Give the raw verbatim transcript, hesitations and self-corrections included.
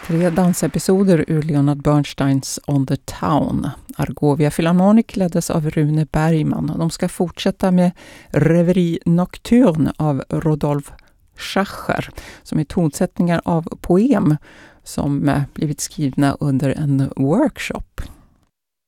Tre dansepisoder ur Leonard Bernsteins On the Town. Argovia Philharmonic leddes av Rune Bergman. De ska fortsätta med Reverie Nocturne av Rodolphe Schacher, som är tonsättningar av poem som blivit skrivna under en workshop.